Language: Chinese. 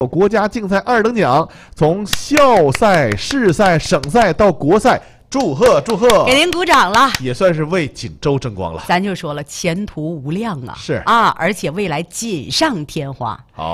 国家竞赛2等奖，从校赛、市赛、省赛到国赛，祝贺祝贺！ 给您鼓掌了， 也算是为锦州争光了。 咱就说了，前途无量啊！ 是啊，而且未来锦上添花。 好。